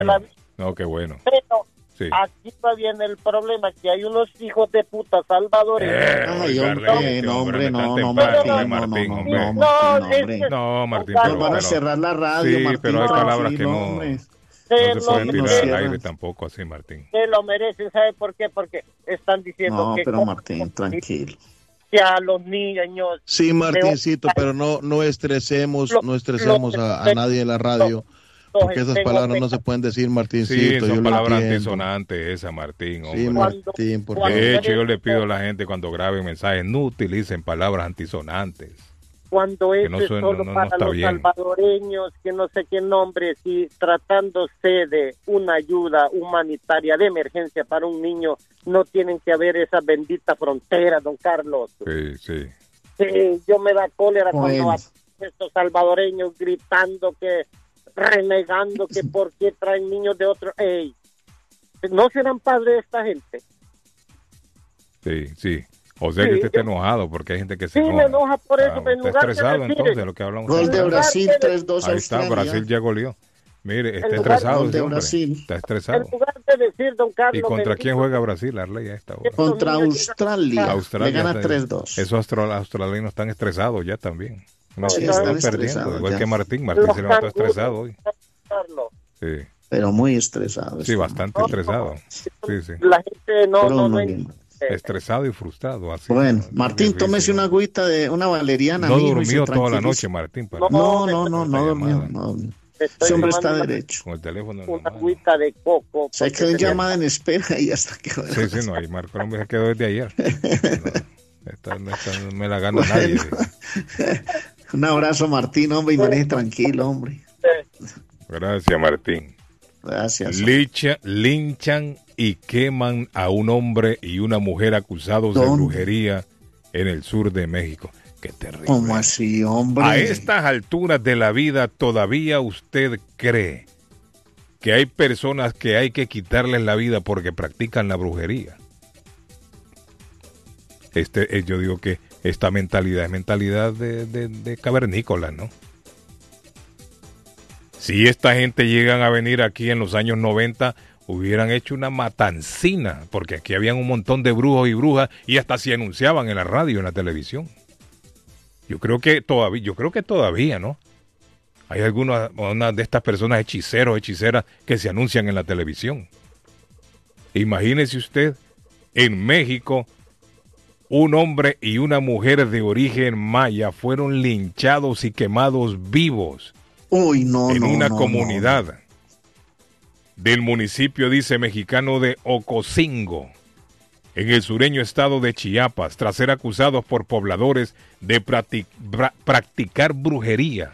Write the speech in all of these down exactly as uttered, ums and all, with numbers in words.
la No, no, qué bueno. Pero sí. aquí va bien el problema, que hay unos hijos de puta salvadoreños. Eh, Ay, oiga, hombre, Arley, no, hombre, me no, están no, templando, Martín, Martín, no, no, hombre. no, No, Martín, es hombre. que No, Martín, Don pero, Nos van a pero cerrar la radio, sí, Martín, pero hay palabras que tranquilo, no, hombre. se no se lo, pueden Sí, nos tirar al cierran. aire tampoco así, Martín. se lo merecen. ¿Sabe por qué? Porque están diciendo No, que pero como Martín, tranquilo. que a los niños Sí, Martincito, pero no, no estresemos, Lo- no estresemos lo- a, a nadie en la radio, los porque esas estén palabras no operando. se pueden decir, Sí, Martincito, yo son lo palabras entiendo. antisonantes esa, Martín, Sí, hombre. Cuando- Martín, por cuando- favor. De hecho, yo le pido a la gente cuando graben mensajes, no utilicen palabras antisonantes. Cuando Que eso no es suena- solo no- no para está los bien. salvadoreños, que no sé qué nombre, si tratándose de una ayuda humanitaria de emergencia para un niño, no tienen que haber esa bendita frontera, don Carlos. Sí, sí. Sí, yo me da cólera Bueno. cuando a estos salvadoreños gritando que, renegando que por qué traen niños de otro. Ey, ¿no serán padres de esta gente? Sí, sí. O sea que Sí, usted está yo- enojado porque hay gente que se Sí, enoja. me enoja por eso, Ah, en está lugar de estresado decir- entonces de lo que hablamos. Gol de En lugar Brasil, de- tres dos Ahí está, Australia. Brasil ya goleó. Mire, está En lugar- estresado Gol de ese hombre. Brasil. Está En estresado. lugar de decir, don Carlos... ¿Y contra bendito, quién juega Brasil, Arley, a esta hora? Contra Australia. Australia Le gana está- tres dos. Esos austral- australianos están estresados ya también. No, Sí, están están perdiendo, estresados igual ya. que Martín. Martín Los se levantó canguros. estresado hoy. Carlos. Sí, Pero muy estresado. sí, está. bastante No, estresado. Sí, sí. La gente no... Pero no, muy no bien. Estresado y frustrado. Así, Bueno, ¿no? Martín, Difícil, tómese ¿no? una agüita de una valeriana. No mijo, y se durmió toda la tranquiliza. noche, Martín. para- No, no, no, Esta no durmió. llamada. No, durmió. Estoy Ese hombre está tomando derecho. Con el teléfono en la una mano. agüita de coco. Se porque quedó en tenía- llamada en espera y hasta que... Sí, sí, no, ahí Marco Colombia se quedó desde ayer. No, esta, esta no me la gana nadie. Un abrazo, Martín, hombre, y maneje tranquilo, hombre. Gracias, Martín. Gracias. Licha- linchan y queman a un hombre y una mujer acusados de ¿Dónde? brujería en el sur de México. Qué terrible. ¿Cómo así, hombre? A estas alturas de la vida, ¿todavía usted cree que hay personas que hay que quitarles la vida porque practican la brujería? Este, eh, yo digo que esta mentalidad es mentalidad de, de, de cavernícolas, ¿no? Si esta gente llegan a venir aquí en los años noventa, hubieran hecho una matancina, porque aquí habían un montón de brujos y brujas y hasta se anunciaban en la radio y en la televisión. Yo creo que todavía, yo creo que todavía, ¿no? Hay algunas una de estas personas hechiceros, hechiceras que se anuncian en la televisión. Imagínese usted, en México, un hombre y una mujer de origen maya fueron linchados y quemados vivos. Uy, no, en no, una no, comunidad no. del municipio, dice, mexicano de Ocosingo, en el sureño estado de Chiapas, tras ser acusados por pobladores de practic- pra- practicar brujería.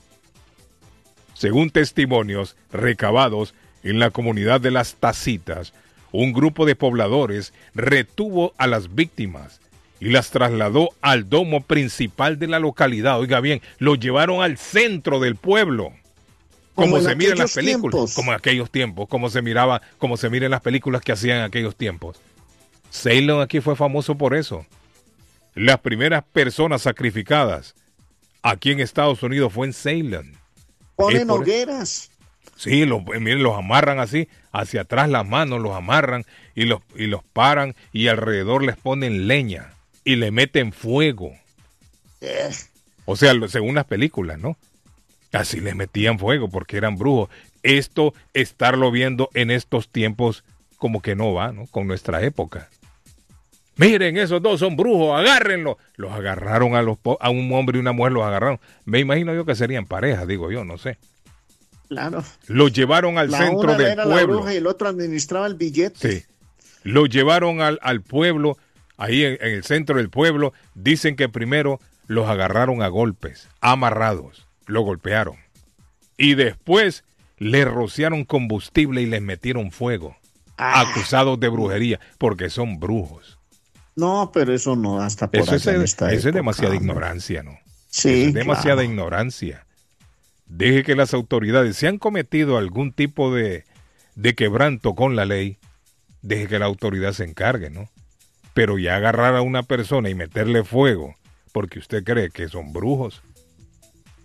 Según testimonios recabados en la comunidad de Las Tacitas, un grupo de pobladores retuvo a las víctimas y las trasladó al domo principal de la localidad. Oiga bien, lo llevaron al centro del pueblo. Como, Como en se mira en las aquellos películas, tiempos. como en aquellos tiempos, como se miraba, como se mira en las películas que hacían en aquellos tiempos. Ceylon aquí fue famoso por eso. Las primeras personas sacrificadas aquí en Estados Unidos fue en Ceylon. Ponen Es por- hogueras. Sí, los, eh, miren, los amarran así, hacia atrás las manos, los amarran y los, y los paran y alrededor les ponen leña y le meten fuego. Eh, O sea, lo- según las películas, ¿no? Así les metían fuego porque eran brujos. Esto, estarlo viendo en estos tiempos, como que no va, ¿no? Con nuestra época. Miren, esos dos son brujos, agárrenlos. Los agarraron a los po- a un hombre y una mujer, los agarraron. Me imagino yo que serían parejas, digo yo, no sé. claro. Los llevaron al La centro una del era la pueblo. bruja y el otro administraba el billete. Sí. Lo llevaron al, al pueblo, ahí en, en el centro del pueblo. Dicen que primero los agarraron a golpes, amarrados, lo golpearon. Y después les rociaron combustible y les metieron fuego. Ah. Acusados de brujería, porque son brujos. No, pero eso no, hasta por Eso es, allá en es, esta eso es época, demasiada hombre. ignorancia, ¿no? Sí, Eso es demasiada claro. ignorancia. Deje que las autoridades, si han cometido algún tipo de, de quebranto con la ley, deje que la autoridad se encargue, ¿no? Pero ya agarrar a una persona y meterle fuego porque usted cree que son brujos,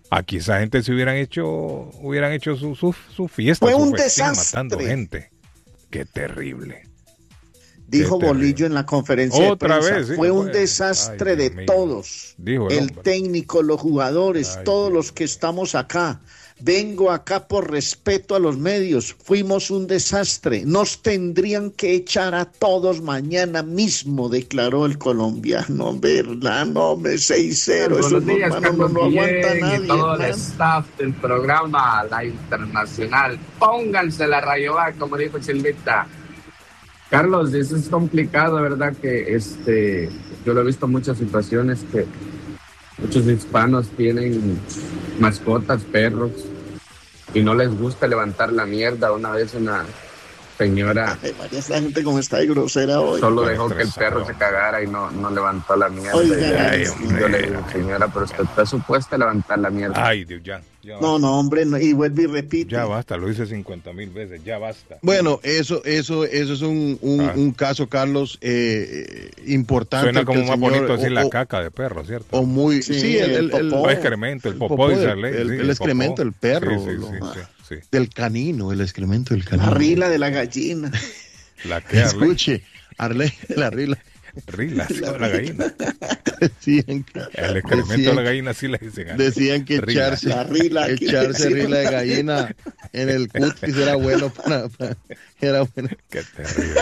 Aquí esa gente se hubieran hecho, hubieran hecho su, su, su fiesta, Fue su un festín, desastre. matando gente. Qué terrible. Dijo Qué Bolillo terrible. en la conferencia Otra de prensa. vez, sí, fue un fue. desastre Ay, de Dios mío. todos. Dijo el el hombre. técnico, los jugadores, Ay, todos Dios. los que estamos acá. Vengo acá por respeto a los medios. Fuimos un desastre. Nos tendrían que echar a todos mañana mismo, declaró el colombiano. ¿Verdad? No, me seis cero. Eso Buenos no, días, hermano, no, Carlos no aguanta Guillén nadie, y todo el hermano. staff del programa La Internacional. Pónganse la Rayovac, como dijo Silvita. Carlos, eso es complicado, ¿verdad? Que este, yo lo he visto en muchas situaciones que muchos hispanos tienen mascotas, perros, y no les gusta levantar la mierda. Una vez una señora Ay, María, esta gente como está de grosera hoy. solo Bueno, dejó que el estresado. perro se cagara y no, no levantó la mierda. Oiga, Y ay, yo hombre. le digo, señora, pero usted está supuesta a levantar la mierda. Ay, Dios, ya. ya No, basta. no, hombre, no, y vuelve y repite. Ya basta, lo hice cincuenta mil veces, ya basta. Bueno, eso, eso, eso es un, un, Ah. un caso, Carlos, eh, eh, importante. Suena que como el más señor- bonito decir o- la o- caca de perro, ¿cierto? O muy, Sí, sí, el, el, el- el O popó. excremento, el el popó, popó dice del- la ley. el- sí, el popó. excremento del perro, Sí, sí, lo- sí, ah. sí, sí. del canino, el excremento del La canino. rila de la gallina. La que Arley, Escuche, Arley, la rila, rila, la gallina. decían que, El excremento de decían- la gallina sí le dicen. a- decían que Rila. echarse, La rila. aquí echarse decimos. rila de gallina en el cutis era bueno para, para- era bueno. Qué terrible.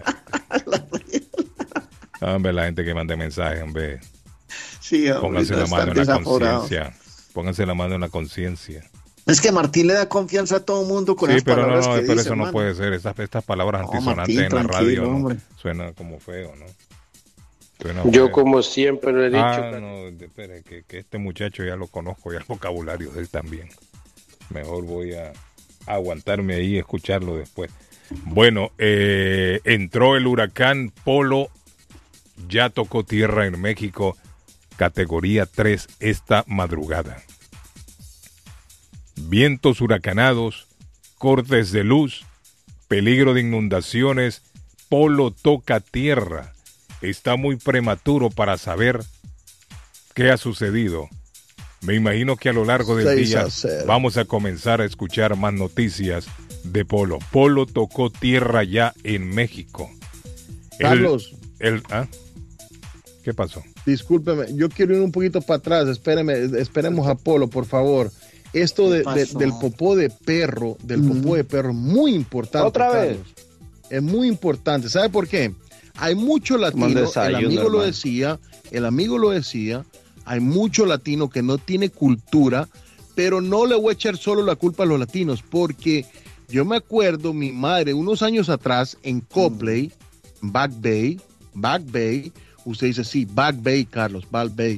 ¿no? Hombre, la gente que mande mensajes, hombre, Sí, hombre, pónganse la están mano en la desaforados. conciencia. Pónganse la mano en la conciencia. Es que Martín le da confianza a todo el mundo con Sí, las pero no, palabras no, que pero dice, eso no hermano. puede ser. Estas, estas palabras No, antisonantes Martín, en la tranquilo, radio ¿no? hombre. Suena como feo, ¿no? Suena Yo feo. como siempre lo he dicho, Ah, Carlos. no, de- espere, que, que este muchacho ya lo conozco, ya el vocabulario de él también. Mejor voy a aguantarme ahí y escucharlo después. Bueno, eh, entró el huracán Polo, ya tocó tierra en México, categoría tres esta madrugada. Vientos huracanados, cortes de luz, peligro de inundaciones, Polo toca tierra. Está muy prematuro para saber qué ha sucedido. Me imagino que a lo largo del seis día a cero. vamos a comenzar a escuchar más noticias de Polo. Polo tocó tierra ya en México. El- Carlos, el, ¿ah? ¿Qué pasó? discúlpeme, yo quiero ir un poquito para atrás, espéreme, esperemos a Polo, por favor. Esto de, ¿Qué de- pasó? del popó de perro, del Ujú. popó de perro, muy importante. ¿Otra vez? Carlos. Es muy importante. ¿Sabe por qué? Hay mucho latino, el desayuno, amigo lo hermano. decía, el amigo lo decía, hay mucho latino que no tiene cultura, pero no le voy a echar solo la culpa a los latinos, porque yo me acuerdo, mi madre, unos años atrás, en Copley, Back Bay, Back Bay, usted dice, sí, Back Bay, Carlos, Back Bay.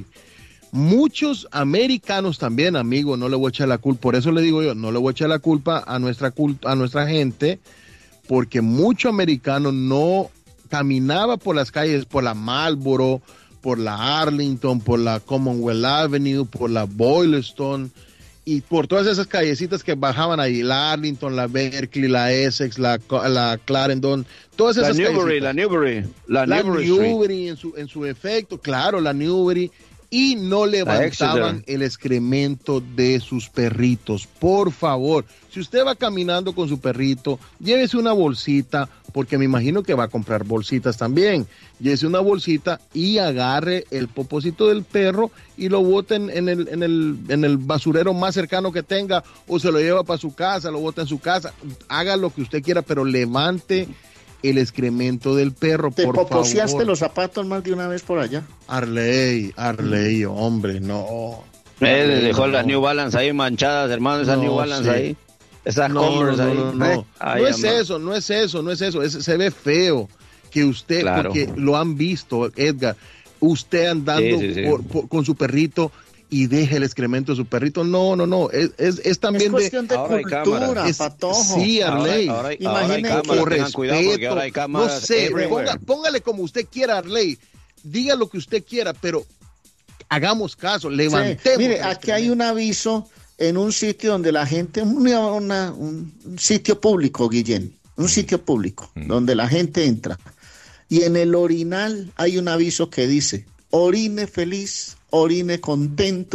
Muchos americanos también, amigo, no le voy a echar la culpa, por eso le digo yo, no le voy a echar la culpa a nuestra, cult- a nuestra gente, porque mucho americano no caminaba por las calles, por la Marlboro, por la Arlington, por la Commonwealth Avenue, por la Boylston, y por todas esas callecitas que bajaban ahí, la Arlington, la Berkeley, la Essex, la, la Clarendon, todas La esas Newbury, callecitas. la Newbury, la, La Newbury Street. Newbury en su, en su efecto, claro, la Newbury, y no levantaban Exeter. el excremento de sus perritos. Por favor, si usted va caminando con su perrito, llévese una bolsita, porque me imagino que va a comprar bolsitas también. Llévese una bolsita y agarre el popocito del perro y lo bote en, en el, en, el, en el basurero más cercano que tenga, o se lo lleva para su casa, lo bota en su casa. Haga lo que usted quiera, pero levante el excremento del perro, ¿Te por poposeaste favor. los zapatos más de una vez por allá? Arley, Arley, hombre, no. Eh, le dejó No. las New Balance ahí manchadas, hermano, esas No, New Balance sí. ahí. Esas No, Converse no, ahí. no, no. Eh, ay, No es amor. eso, no es eso, no es eso. Es- se ve feo que usted, Claro. porque lo han visto, Edgar, usted andando Sí, sí, sí. por- por- con su perrito y deja el excremento de su perrito. No, no, no. Es, es, es Es también de. cuestión de Ahora hay cultura, cámaras. es- patojo. sí, Ahora- Arley. ahora hay- ahora hay cámaras, cámaras, tengan cuidado porque ahora hay Respeto. cámaras No sé, everywhere. ponga- póngale como usted quiera, Arley. Diga lo que usted quiera, pero hagamos caso, Sí, levantemos. mire, el aquí hay excremento. un aviso en un sitio donde la gente, una- una- un, un sitio público, Guillén, un sitio público, Mm. donde la gente entra. Y en el orinal hay un aviso que dice, orine feliz, orine contento,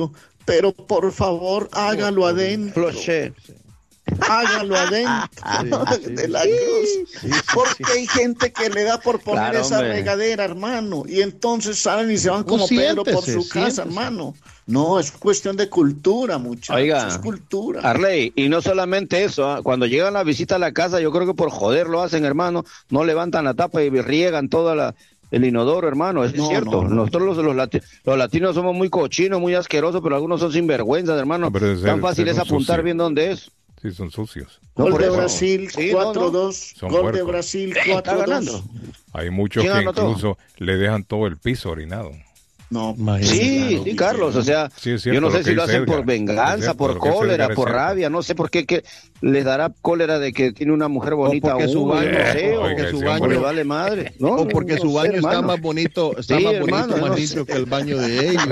pero por favor hágalo adentro. Floché. Hágalo adentro Sí, sí, de la cruz. sí, sí, Porque hay gente que le da por poner Claro, esa hombre. regadera, hermano. Y entonces salen y se van como No, Pedro por siéntese, su casa, siéntese. hermano. No, es cuestión de cultura, muchachos. Oiga, es cultura. Arley, y no solamente eso, ¿ah? Cuando llegan la visita a la casa, yo creo que por joder lo hacen, hermano, no levantan la tapa y riegan toda la el inodoro, hermano, es No, cierto. no, no. Nosotros los, los, lati- los latinos somos muy cochinos, muy asquerosos, pero algunos son sinvergüenzas, hermano. No, pero ese- Tan fácil ese es es un apuntar sucio. bien dónde es. Sí, son sucios. No, Gol por de eso. Brasil, Sí, no, cuatro dos. Son Gol de puercos. Brasil, Está cuatro ganando. dos. Hay muchos ¿Quién que anotó? incluso le dejan todo el piso orinado. No, Imagínate. Sí, claro, sí, Carlos, o sea, Sí, es cierto yo no lo sé que si lo dice hacen por Edgar. venganza, Es cierto, por lo que dice cólera, Edgar es por cierto. rabia, no sé por qué que les dará cólera de que tiene una mujer bonita porque su uno, yo baño- no sé, o o porque que su su baño- baño le vale madre. No, O porque no su sé, baño está hermano. más bonito, está Sí, más hermano, bonito, no más sé. limpio que el baño de ellos.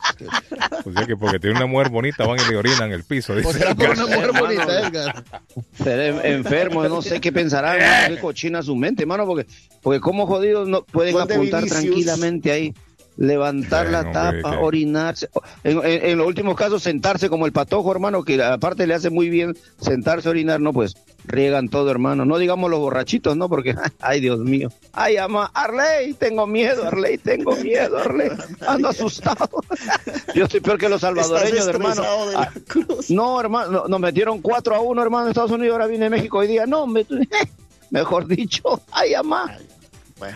O sea que porque tiene una mujer bonita van y le orinan el piso. O Dice sea, por Edgar. una mujer Hermano. bonita, Edgar. Seré enfermo, no sé qué pensarán, hermano, qué cochina su mente, hermano, porque, porque como jodidos no pueden Gol de apuntar Vinicius. tranquilamente ahí, levantar Bien, la hombre, tapa, que- orinarse, en, en- en los últimos casos sentarse como el patojo, hermano, que aparte le hace muy bien sentarse, orinar, no, pues riegan todo, hermano, no digamos los borrachitos, no, porque, ay, Dios mío, ay, ama, Arley, tengo miedo, Arley, tengo miedo, Arley, ando asustado, yo estoy peor que los salvadoreños, Estás hermano. estresado de la Ah, cruz. no, hermano, no- nos metieron cuatro a uno, hermano, en Estados Unidos, ahora viene México hoy día. No, me- mejor dicho, ay, amá. Bueno.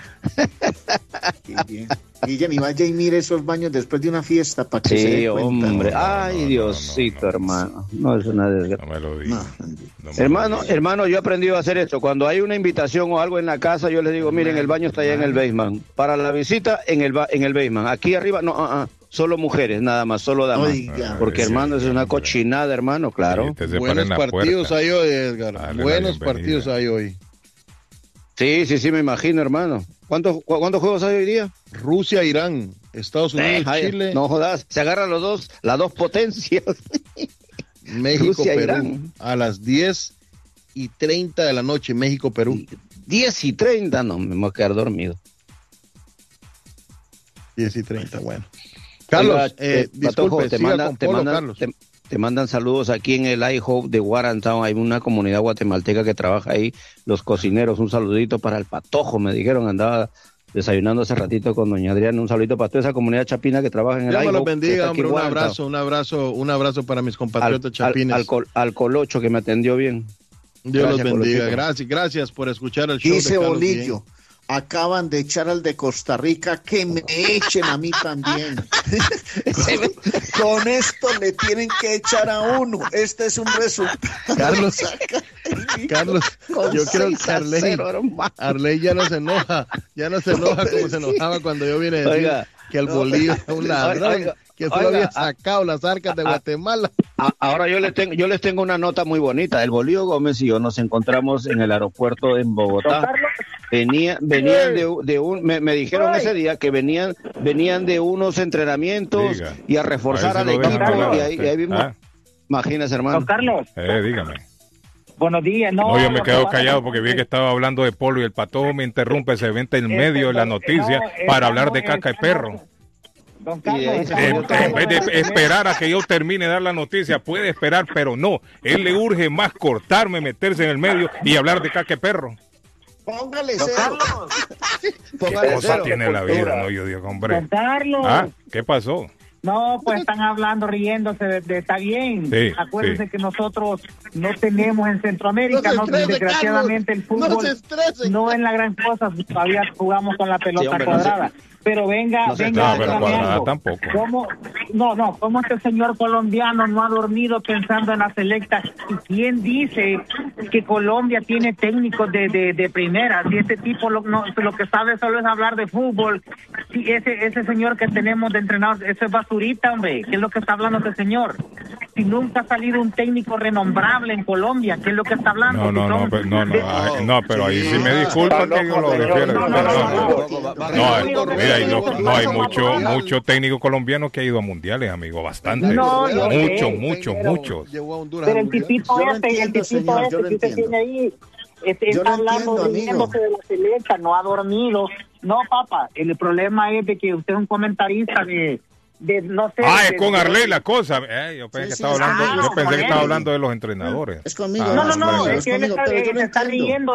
Qué bien. Guillén, y vaya y mire esos baños después de una fiesta para que se Sí, dé cuenta. hombre, no, no, ay, no, Diosito, no, no. hermano, no es una desgracia. No me lo digas. No, No me lo Hermano, digas. hermano, yo he aprendido a hacer esto. Cuando hay una invitación o algo en la casa, yo les digo, miren, el baño está allá en el basement. Para la visita, en el ba- en el basement. Aquí arriba, no, ah, ah, solo mujeres, nada más, solo damas. Oiga. Porque, Sí, hermano, es una hombre. cochinada, hermano, claro. Sí, te separan Buenos la partidos puerta. hay hoy, Edgar. Dale la Buenos bienvenida. partidos hay hoy. Sí, sí, sí, me imagino, hermano. ¿Cuántos, cu- cuántos juegos hay hoy día? Rusia, Irán, Estados Unidos, Ay, Chile, no jodas, se agarran los dos, las dos potencias. México, Rusia, Perú. Irán. A las diez y treinta de la noche, México, Perú. diez y treinta, no, me voy a quedar dormido. diez y treinta, bueno. Carlos, Oiga, eh, eh, disculpe, Patojo, te siga mandan, con te, Polo, mandan, Carlos. te, te mandan saludos aquí en el iHope de Warrentown. Hay una comunidad guatemalteca que trabaja ahí, los cocineros. Un saludito para el Patojo, me dijeron, andaba desayunando hace ratito con doña Adriana. Un saludito para toda esa comunidad chapina que trabaja en el Dios me iHope. los que está bendiga, aquí hombre. en Un Warrentown. abrazo, un abrazo, un abrazo para mis Al, compatriotas al, chapines. al col- al Colocho que me atendió bien. Dios Gracias, los bendiga. Colochito. Gracias, gracias por escuchar el show Dice de Carlos Bolillo, acaban de echar al de Costa Rica, que me echen a mí también. Con esto le tienen que echar a uno. Este es un resultado. Carlos, Saca- Guillén. Carlos, Con yo creo seis que a Arley, cero, hermano. Arley ya no se enoja, ya no se enoja como se enojaba cuando yo vine a decir Oiga. que el Bolillo era un ladrón, Oiga, que solo oiga, había a- sacado las arcas de a- Guatemala. A- Ahora yo les tengo, yo les tengo una nota muy bonita. El Bolío Gómez y yo nos encontramos en el aeropuerto en Bogotá. Venía, venían de, de un, me, me dijeron ese día que venían, venían de unos entrenamientos Diga. y a reforzar A al ver si lo dejan equipo. hablar Y a ahí, usted. y ahí vimos, Ah, imagínese, Don hermano. Carlos, eh, dígame. buenos días. No, No, yo me lo quedo que pasa callado es porque vi que estaba hablando de Polo y el Patojo me interrumpe, se vente en medio de la noticia no, para estamos- hablar de caca y estamos- perro. Don Y de ahí Carlos, se En, estamos en vez de hablando esperar a que yo termine de dar la noticia, puede esperar, pero no. Él le urge más cortarme, meterse en el medio y hablar de caca y perro. Póngale Don cero. Carlos, ¿Qué Póngale cosa cero. tiene la vida? No, yo digo, hombre. Don Carlos. Ah, ¿qué pasó? No, pues están hablando, riéndose, de, de- está bien. Sí, Acuérdense sí. que nosotros no tenemos en Centroamérica, No no, se estrese, desgraciadamente Carlos, el fútbol no se estrese. no es la gran cosa, todavía jugamos con la pelota Sí, hombre, no cuadrada. Pero venga, no se- venga, no, pero dígame cuadrada algo. tampoco. ¿Cómo, no, no, ¿cómo este señor colombiano no ha dormido pensando en la selecta? ¿Y quién dice que Colombia tiene técnicos de, de, de primera? Si este tipo lo, no, lo que sabe solo es hablar de fútbol, si ese ese señor que tenemos de entrenador, eso es basurita, hombre. ¿Qué es lo que está hablando ese señor? Si nunca ha salido un técnico renombrable en Colombia, ¿qué es lo que está hablando? No, no, Si no, son pero, no, no, de- ay, no, pero ahí sí me Sí. disculpa que yo lo refiero. No, no, No, no, no, no, no. No, hay- mira, hay no, no hay mucho, mucho técnico colombiano que ha ido a mundiales, amigo, bastante. No, yo muchos, sé, muchos, pero- muchos. Llevó a Honduras Pero al el Mundial. tipito Yo lo este, el entiendo, tipito señor, este yo lo que usted entiendo. tiene ahí, este, Yo está lo hablando, entiendo, amigo. riéndose de la selecta, no ha dormido. No, papá, el problema es de que usted es un comentarista de, de no sé. Ah, es de- con de- Arley la cosa. Eh, yo pensé Sí, que sí, estaba es hablando, conmigo, yo pensé con que estaba él. hablando de los entrenadores. Es conmigo, Ah, No, no, es no, conmigo, es es que él conmigo, está, pero yo él no está entiendo. riendo